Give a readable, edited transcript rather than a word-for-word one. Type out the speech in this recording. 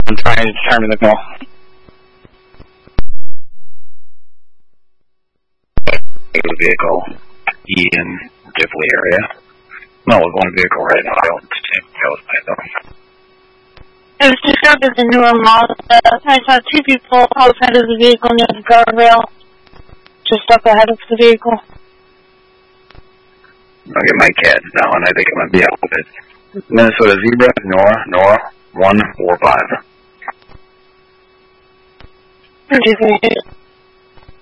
I'm trying to determine the call. The vehicle in Tivoli area. No, with one vehicle right now. I don't think It was described as a newer model. I saw two people outside of the vehicle near the guardrail, just up ahead of the vehicle. I'll get my cat now, and I think I'm going to be out with it. Minnesota Zebra, Nora 145.